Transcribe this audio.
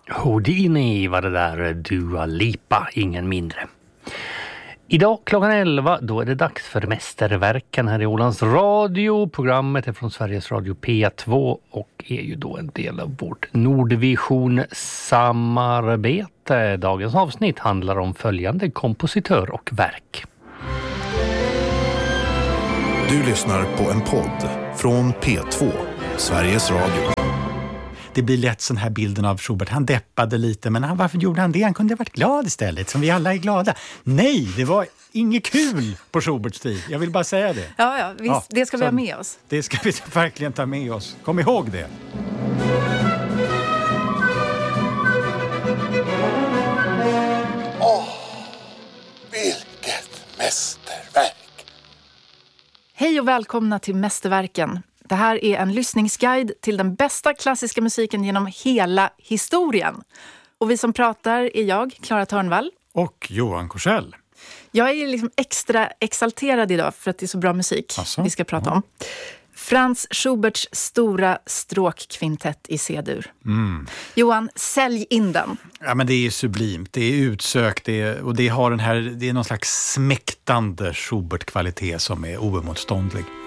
Houdini var det där, Dua Lipa, ingen mindre. Idag klockan 11, då är det dags för Mästerverken här i Ålands Radio. Programmet är från Sveriges Radio P2 och är ju då en del av vårt Nordvision-samarbete. Dagens avsnitt handlar om följande kompositör och verk. Du lyssnar på en podd från P2, Sveriges Radio. Det blir lätt sån här bilden av Schubert. Han deppade lite, men varför gjorde han det? Han kunde ha varit glad istället, som vi alla är glada. Nej, det var inget kul på Schuberts tid. Jag vill bara säga det. Ja, visst, det ska vi ha med oss. Det ska vi verkligen ta med oss. Kom ihåg det. Vilket mästerverk! Hej och välkomna till Mästerverken. Det här är en lyssningsguide till den bästa klassiska musiken genom hela historien. Och vi som pratar är jag, Clara Törnvall. Och Johan Korsell. Jag är liksom extra exalterad idag för att det är så bra musik vi ska prata om. Franz Schuberts stora stråkkvintett i C-dur. Johan, sälj in den. Ja, men det är sublimt. Det är utsökt. Det har det är någon slags smäktande Schubert-kvalitet som är oemotståndlig.